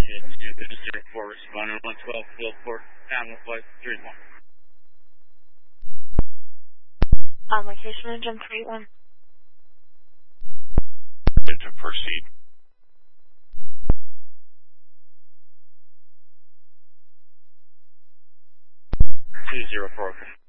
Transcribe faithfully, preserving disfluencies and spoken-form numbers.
zero four, responding one twelve, field four, animal flight three one. On location, engine three one. To proceed. two zero four, okay.